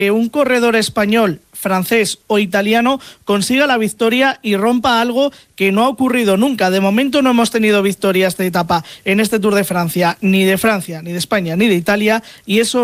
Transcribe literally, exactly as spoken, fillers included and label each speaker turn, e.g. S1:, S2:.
S1: que un corredor español, francés o italiano consiga la victoria y rompa algo que no ha ocurrido nunca. De momento no hemos tenido victorias de etapa en este Tour de Francia, ni de Francia, ni de España, ni de Italia, y eso